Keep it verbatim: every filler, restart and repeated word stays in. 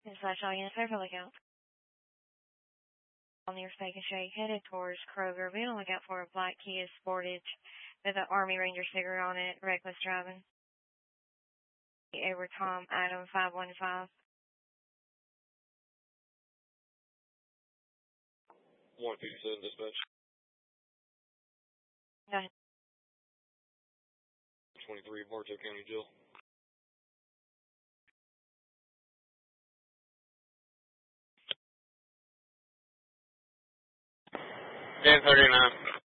Dispatch all units, over lookout. On your Steak and Shake, headed towards Kroger. Be on the lookout for a black Kia Sportage with an Army Ranger sticker on it, reckless driving. Over Tom, item five one five. one fifty-seven dispatch. Go ahead. twenty-three, Bartow County Jail. ten thirty-nine.